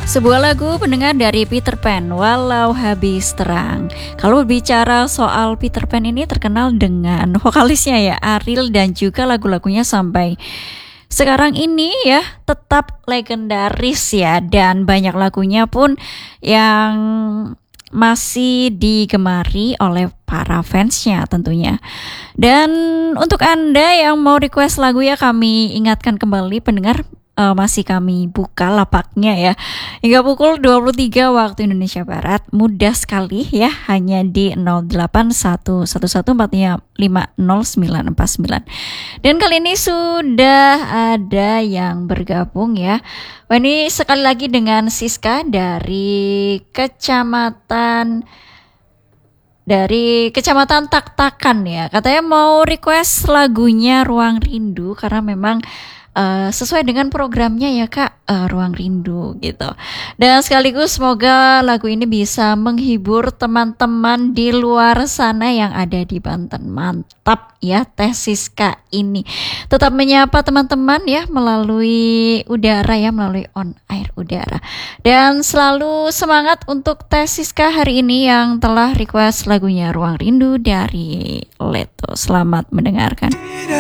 Sebuah lagu pendengar dari Peter Pan, Walau Habis Terang. Kalau bicara soal Peter Pan ini terkenal dengan vokalisnya ya, Ariel, dan juga lagu-lagunya sampai sekarang ini ya tetap legendaris ya, dan banyak lagunya pun yang masih digemari oleh para fansnya tentunya. Dan untuk Anda yang mau request lagu ya, kami ingatkan kembali pendengar, masih kami buka lapaknya ya hingga pukul 23 waktu Indonesia Barat. Mudah sekali ya, hanya di 0811450949. Dan kali ini sudah ada yang bergabung ya. Wah, ini sekali lagi dengan Siska dari Kecamatan Tak-Takan ya. Katanya mau request lagunya Ruang Rindu karena memang sesuai dengan programnya ya Kak, Ruang Rindu gitu. Dan sekaligus semoga lagu ini bisa menghibur teman-teman di luar sana yang ada di Banten. Mantap ya Teh Siska ini. Tetap menyapa teman-teman ya melalui udara ya, melalui on air udara. Dan selalu semangat untuk Teh Siska hari ini yang telah request lagunya Ruang Rindu dari Leto. Selamat mendengarkan.